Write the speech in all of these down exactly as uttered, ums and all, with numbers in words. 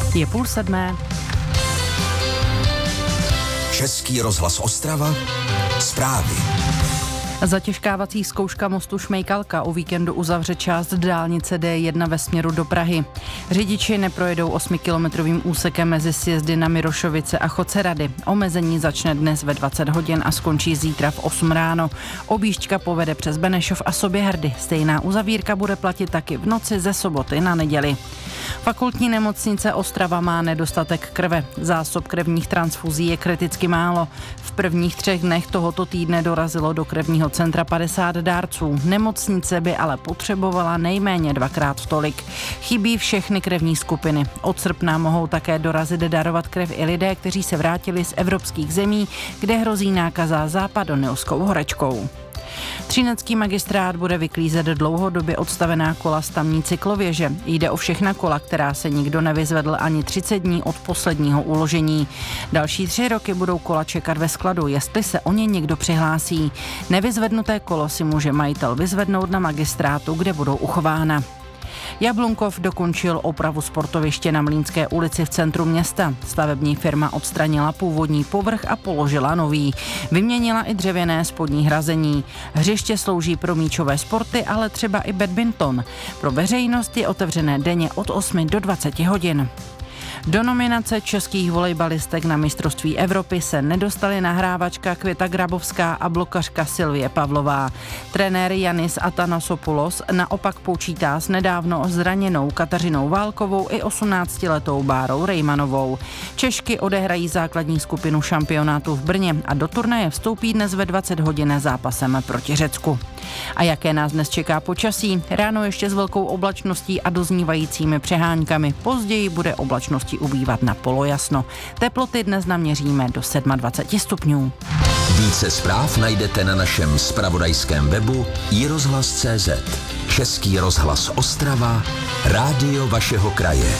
Je půl sedmé. Český rozhlas Ostrava. Zprávy. Zatěžkávací zkouška mostu Šmejkalka o víkendu uzavře část dálnice D jedna ve směru do Prahy. Řidiči neprojedou osmikilometrovým úsekem mezi sjezdy na Mirošovice a Chocerady. Omezení začne dnes ve dvacet hodin a skončí zítra v osm ráno. Objížďka povede přes Benešov a Soběhrdy. Stejná uzavírka bude platit taky v noci ze soboty na neděli. Fakultní nemocnice Ostrava má nedostatek krve. Zásob krevních transfuzí je kriticky málo. V prvních třech dnech tohoto týdne dorazilo do krevního centra padesát dárců. Nemocnice by ale potřebovala nejméně dvakrát tolik. Chybí všechny krevní skupiny. Od srpna mohou také dorazit darovat krev i lidé, kteří se vrátili z evropských zemí, kde hrozí nákaza západoneoskou horečkou. Třinecký magistrát bude vyklízet dlouhodobě odstavená kola z tamní cyklověže. Jde o všechna kola, která se nikdo nevyzvedl ani třicet dní od posledního uložení. Další tři roky budou kola čekat ve skladu, jestli se o ně někdo přihlásí. Nevyzvednuté kolo si může majitel vyzvednout na magistrátu, kde budou uchována. Jablunkov dokončil opravu sportoviště na Mlýnské ulici v centru města. Stavební firma odstranila původní povrch a položila nový. Vyměnila i dřevěné spodní hrazení. Hřiště slouží pro míčové sporty, ale třeba i badminton. Pro veřejnost je otevřené denně od osmi do dvaceti hodin. Do nominace českých volejbalistek na mistrovství Evropy se nedostali nahrávačka Květa Grabovská a blokařka Silvie Pavlová. Trenér Janis Atanasopoulos naopak počítá s nedávno zraněnou Kateřinou Válkovou i osmnáctiletou Bárou Rejmanovou. Češky odehrají základní skupinu šampionátu v Brně a do turnaje vstoupí dnes ve dvacet hodin zápasem proti Řecku. A jaké nás dnes čeká počasí? Ráno ještě s velkou oblačností a doznívajícími přeháňkami. Později bude oblačnosti ubývat na polojasno. Teploty dnes naměříme do dvacet sedm stupňů. Více zpráv najdete na našem zpravodajském webu i rozhlas tečka cé zet. Český rozhlas Ostrava, rádio vašeho kraje.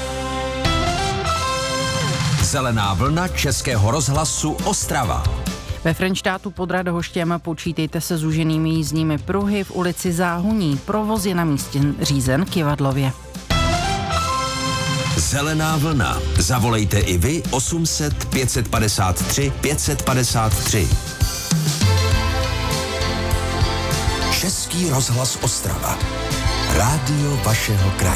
Zelená vlna Českého rozhlasu Ostrava. Ve Frenštátu pod Radhoštěm počítejte se zúženými jízdními pruhy v ulici Záhuní. Provoz je na místě řízen kyvadlově. Zelená vlna. Zavolejte i vy osm set pět padesát tři pět padesát tři. Český rozhlas Ostrava. Rádio vašeho kraje.